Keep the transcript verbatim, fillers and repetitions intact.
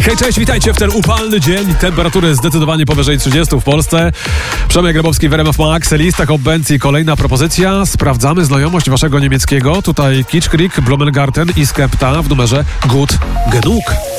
Hej, cześć, witajcie w ten upalny dzień. Temperatury zdecydowanie powyżej trzydziestu w Polsce. Przemek Grabowski w R M F Max, lista Hobbenz. Kolejna propozycja. Sprawdzamy znajomość waszego niemieckiego. Tutaj Kitschkrieg, Blumengarten i Skepta w numerze Gut Genug.